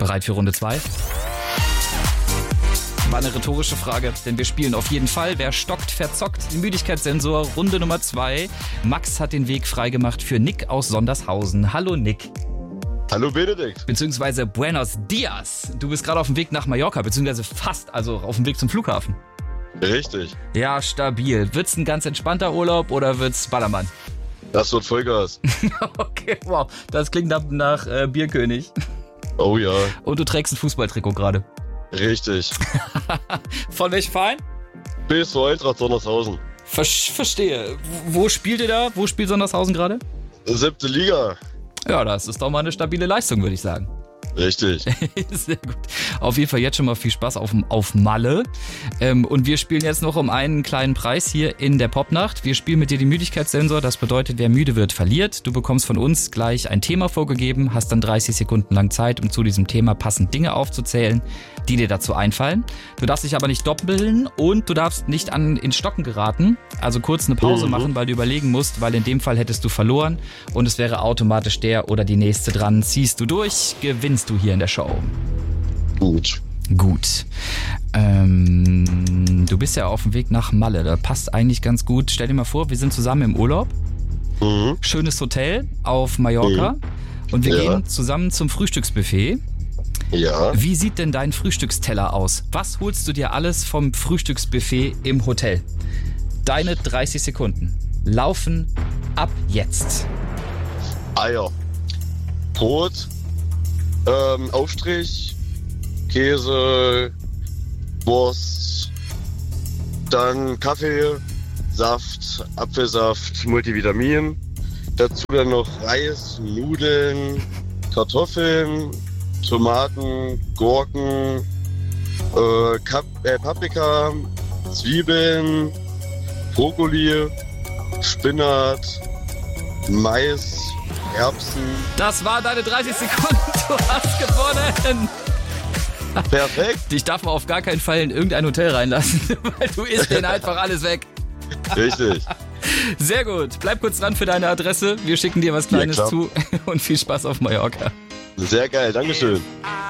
Bereit für Runde 2? War eine rhetorische Frage, denn wir spielen auf jeden Fall. Wer stockt, verzockt. Den Müdigkeitssensor, Runde Nummer 2. Max hat den Weg freigemacht für Nick aus Sondershausen. Hallo Nick. Hallo Benedikt. Beziehungsweise Buenos Dias. Du bist gerade auf dem Weg nach Mallorca, beziehungsweise fast, also auf dem Weg zum Flughafen. Richtig. Ja, stabil. Wird's ein ganz entspannter Urlaub oder wird's Ballermann? Das wird Vollgas. Okay, wow. Das klingt nach Bierkönig. Oh ja. Und du trägst ein Fußballtrikot gerade. Richtig. Von welchem Verein? BSV Eintracht Sondershausen. Verstehe. Wo spielt ihr da? Wo spielt Sondershausen gerade? 7. Liga. Ja, das ist doch mal eine stabile Leistung, würde ich sagen. Richtig. Sehr gut. Auf jeden Fall jetzt schon mal viel Spaß auf Malle. Und wir spielen jetzt noch um einen kleinen Preis hier in der Popnacht. Wir spielen mit dir den Müdigkeitssensor. Das bedeutet, wer müde wird, verliert. Du bekommst von uns gleich ein Thema vorgegeben, hast dann 30 Sekunden lang Zeit, um zu diesem Thema passend Dinge aufzuzählen, die dir dazu einfallen. Du darfst dich aber nicht doppeln und du darfst nicht ins Stocken geraten. Also kurz eine Pause machen, weil du überlegen musst, weil in dem Fall hättest du verloren und es wäre automatisch der oder die nächste dran. Ziehst du durch, gewinnst du hier in der Show. Gut. Du bist ja auf dem Weg nach Malle. Das passt eigentlich ganz gut. Stell dir mal vor, wir sind zusammen im Urlaub. Schönes Hotel auf Mallorca. Und wir gehen zusammen zum Frühstücksbuffet. Ja. Wie sieht denn dein Frühstücksteller aus? Was holst du dir alles vom Frühstücksbuffet im Hotel? Deine 30 Sekunden laufen ab jetzt. Eier. Brot. Aufstrich. Käse. Wurst. Dann Kaffee. Saft. Apfelsaft. Multivitamin. Dazu dann noch Reis, Nudeln, Kartoffeln, Tomaten, Gurken, Paprika, Zwiebeln, Brokkoli, Spinat, Mais, Erbsen. Das waren deine 30 Sekunden. Du hast gewonnen. Perfekt. Dich darf man auf gar keinen Fall in irgendein Hotel reinlassen, weil du isst denen einfach alles weg. Richtig. Sehr gut. Bleib kurz dran für deine Adresse. Wir schicken dir was Kleines zu und viel Spaß auf Mallorca. Sehr geil, Dankeschön.